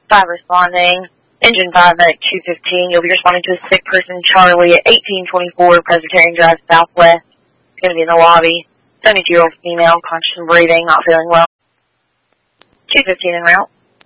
5 responding. Engine 5 at 215. You'll be responding to a sick person, Charlie, at 1824 Presbyterian Drive Southwest. It's going to be in the lobby. 72-year-old female, conscious and breathing, not feeling well. 215 en route.